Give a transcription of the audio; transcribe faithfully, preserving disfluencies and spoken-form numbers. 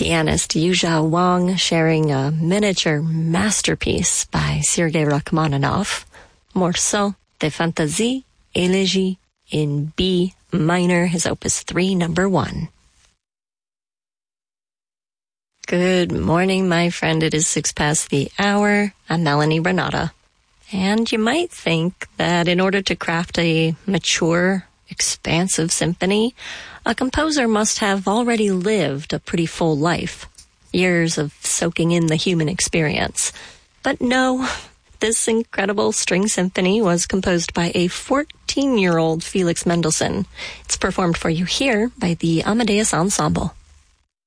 pianist Yuzha Wang sharing a miniature masterpiece by Sergei Rachmaninoff, Morceau de Fantaisie Élégie in B minor, his opus three, number one. Good morning, my friend. It is six past the hour. I'm Melanie Renata. And you might think that in order to craft a mature, expansive symphony, a composer must have already lived a pretty full life, years of soaking in the human experience. But no, this incredible string symphony was composed by a fourteen-year-old Felix Mendelssohn. It's performed for you here by the Amadeus Ensemble.